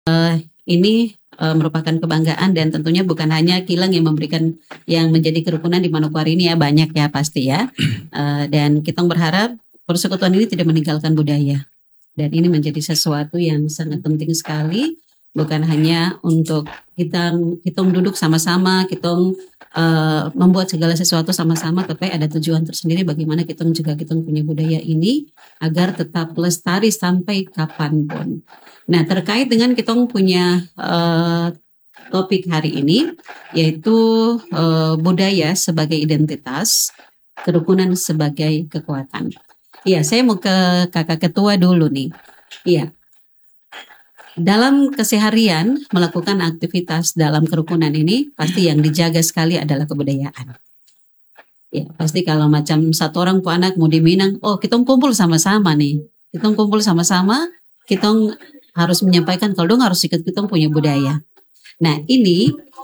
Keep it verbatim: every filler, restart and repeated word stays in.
ini uh, merupakan kebanggaan dan tentunya bukan hanya Kilang yang memberikan yang menjadi kerukunan di Manokwari ini ya, banyak ya pasti ya. Uh, dan kita berharap persekutuan ini tidak meninggalkan budaya. Dan ini menjadi sesuatu yang sangat penting sekali, bukan hanya untuk kita kita duduk sama-sama, kita uh, membuat segala sesuatu sama-sama, tapi ada tujuan tersendiri bagaimana kita juga kita punya budaya ini agar tetap lestari sampai kapanpun. Nah, terkait dengan kita punya uh, topik hari ini, yaitu uh, budaya sebagai identitas, kerukunan sebagai kekuatan. Iya, saya mau ke kakak ketua dulu nih. Iya, dalam keseharian melakukan aktivitas dalam kerukunan ini pasti yang dijaga sekali adalah kebudayaan. Ya, pasti kalau macam satu orang pu anak mau di Minang, oh kita kumpul sama-sama nih, kita kumpul sama-sama, kita harus menyampaikan kalau dong harus ikut kita punya budaya. Nah ini